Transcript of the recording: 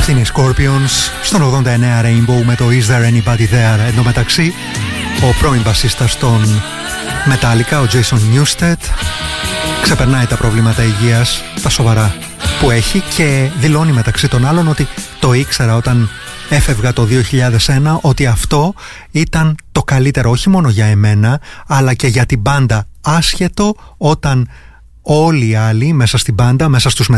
Αυτοί είναι οι Scorpions στον 89 Rainbow με το Is There Anybody There. Εν τω μεταξύ, ο πρώην μπασίστας των Metallica, ο Jason Newsted, ξεπερνάει τα προβλήματα υγείας, τα σοβαρά που έχει, και δηλώνει μεταξύ των άλλων ότι το ήξερα όταν έφευγα το 2001, ότι αυτό ήταν το καλύτερο όχι μόνο για εμένα αλλά και για την μπάντα, άσχετο όταν όλοι οι άλλοι μέσα στην μπάντα, μέσα στους